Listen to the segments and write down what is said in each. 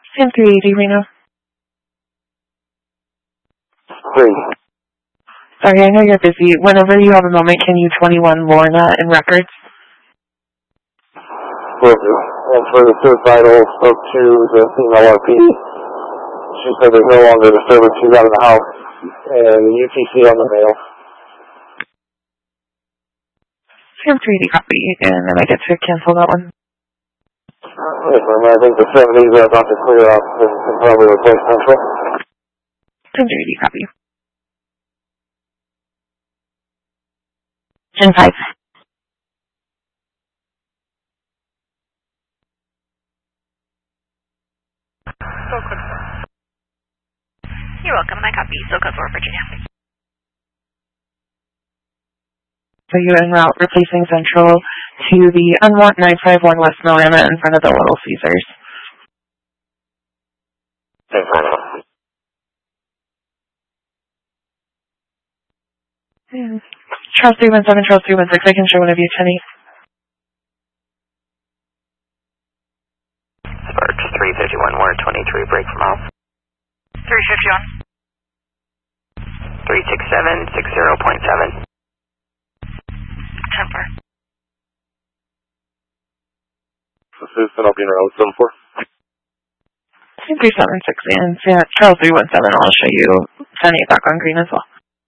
Sam 380 Reno. 3. Sorry, I know you're busy. Whenever you have a moment, can you 21 Lorna in records? Will do. And for the third vital, spoke to the female RP. She said there's no longer disturbance. She's out of the house. And the UTC on the mail. Sam 380 copy, and then I get to cancel that one. Yes, ma'am. I think the 70s are about to clear up and probably replace Central. Sam 380 copy. Gen 5. You're welcome. I copy. SoCode 4, Virginia. So you en route replacing Central to the unmarked 951 West Marana in front of the Little Caesars. Charles 317, Charles 316, I can show one of you, Tenny. Sparks 351, we're 23, break from house. 351. 367, 60.7. 10-4. Susan, I'll be in route 74. 376 and Charles 317, I'll show you Tenny back on green as well.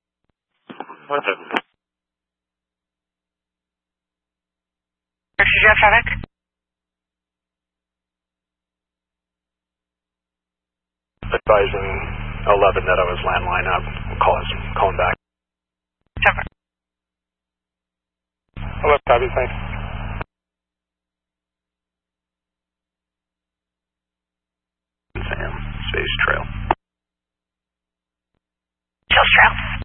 Did you have traffic? Advising 11 that I was landline up. Calling back. 10-4. 11, copy, thanks. Sam, Space Trail. Chills Trail.